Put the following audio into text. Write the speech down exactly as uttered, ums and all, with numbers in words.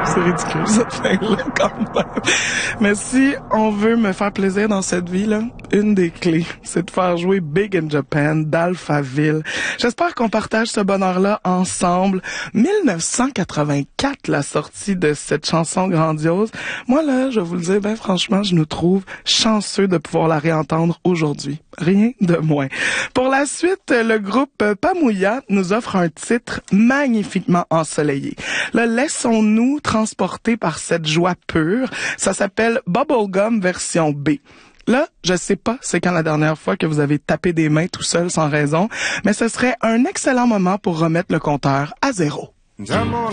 C'est ridicule, cette fin-là, quand même. Mais si on veut me faire plaisir dans cette vie, là, une des clés, c'est de faire jouer Big in Japan d'Alphaville. J'espère qu'on partage ce bonheur-là ensemble. dix-neuf cent quatre-vingt-quatre, la sortie de cette chanson grandiose. Moi, là, je vous le dis, ben franchement, je nous trouve chanceux de pouvoir la réentendre aujourd'hui. Rien de moins. Pour la suite, le groupe Pamouya nous offre un titre magnifiquement ensoleillé. Là, laissons-nous transporter par cette joie pure. Ça s'appelle Bubblegum version B. Là, je sais pas c'est quand la dernière fois que vous avez tapé des mains tout seul sans raison, mais ce serait un excellent moment pour remettre le compteur à zéro.